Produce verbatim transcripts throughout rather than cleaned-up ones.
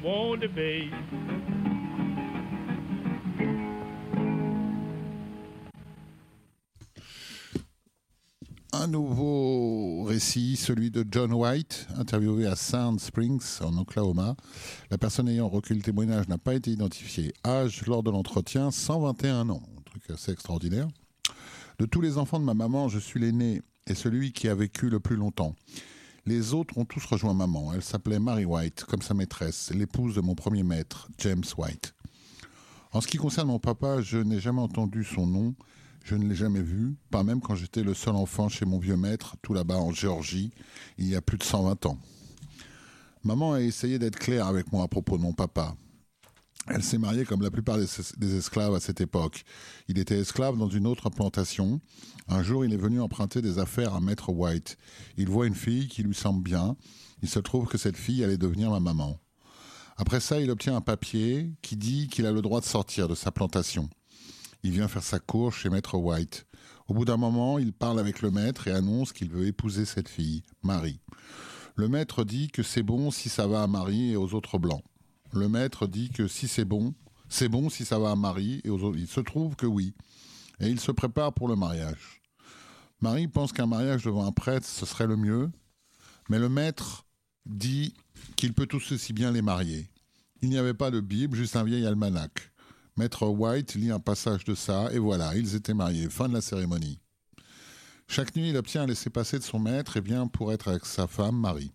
won't it be? Un nouveau récit, celui de John White, interviewé à Sand Springs, en Oklahoma. La personne ayant recueilli le témoignage n'a pas été identifiée. Âge lors de l'entretien, cent vingt et un ans. Un truc assez extraordinaire. De tous les enfants de ma maman, je suis l'aîné et celui qui a vécu le plus longtemps. Les autres ont tous rejoint maman. Elle s'appelait Mary White, comme sa maîtresse, l'épouse de mon premier maître, James White. En ce qui concerne mon papa, je n'ai jamais entendu son nom. Je ne l'ai jamais vu, pas même quand j'étais le seul enfant chez mon vieux maître, tout là-bas en Géorgie, il y a plus de cent vingt ans. Maman a essayé d'être claire avec moi à propos de mon papa. Elle s'est mariée comme la plupart des, des esclaves à cette époque. Il était esclave dans une autre plantation. Un jour, il est venu emprunter des affaires à Maître White. Il voit une fille qui lui semble bien. Il se trouve que cette fille allait devenir ma maman. Après ça, il obtient un papier qui dit qu'il a le droit de sortir de sa plantation. Il vient faire sa cour chez Maître White. Au bout d'un moment, il parle avec le maître et annonce qu'il veut épouser cette fille, Marie. Le maître dit que c'est bon si ça va à Marie et aux autres blancs. Le maître dit que si c'est bon, c'est bon si ça va à Marie et aux autres. Il se trouve que oui. Et il se prépare pour le mariage. Marie pense qu'un mariage devant un prêtre, ce serait le mieux. Mais le maître dit qu'il peut tout aussi bien les marier. Il n'y avait pas de Bible, juste un vieil almanach. Maître White lit un passage de ça, et voilà, ils étaient mariés. Fin de la cérémonie. Chaque nuit, il obtient un laissez-passer de son maître et vient pour être avec sa femme, Marie.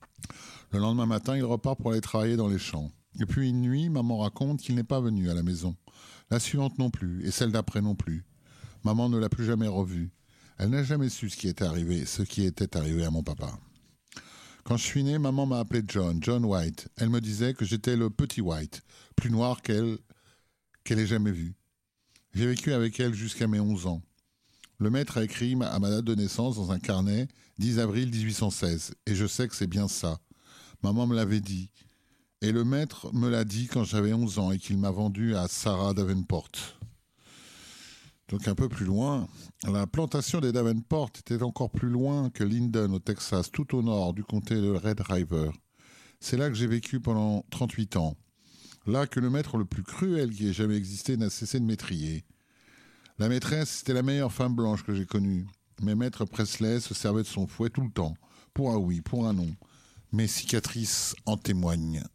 Le lendemain matin, il repart pour aller travailler dans les champs. Et puis une nuit, maman raconte qu'il n'est pas venu à la maison. La suivante non plus, et celle d'après non plus. Maman ne l'a plus jamais revu. Elle n'a jamais su ce qui était arrivé, ce qui était arrivé à mon papa. Quand je suis né, maman m'a appelé John, John White. Elle me disait que j'étais le petit White, plus noir qu'elle, qu'elle ait jamais vu. J'ai vécu avec elle jusqu'à mes onze ans. Le maître a écrit à ma date de naissance dans un carnet, dix avril dix-huit cent seize, et je sais que c'est bien ça. Maman me l'avait dit. Et le maître me l'a dit quand j'avais onze ans et qu'il m'a vendu à Sarah Davenport. Donc un peu plus loin, la plantation des Davenport était encore plus loin que Linden au Texas, tout au nord du comté de Red River. C'est là que j'ai vécu pendant trente-huit ans. Là que le maître le plus cruel qui ait jamais existé n'a cessé de m'étriller. La maîtresse, c'était la meilleure femme blanche que j'ai connue. Mais maître Presley se servait de son fouet tout le temps, pour un oui, pour un non. Mes cicatrices en témoignent.